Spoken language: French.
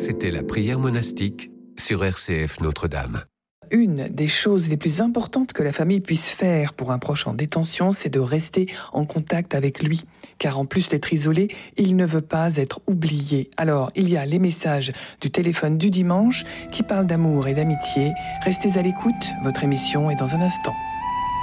c'était la prière monastique sur RCF Notre-Dame. Une des choses les plus importantes que la famille puisse faire pour un proche en détention, c'est de rester en contact avec lui. Car en plus d'être isolé, il ne veut pas être oublié. Alors, il y a les messages du téléphone du dimanche qui parlent d'amour et d'amitié. Restez à l'écoute, votre émission est dans un instant.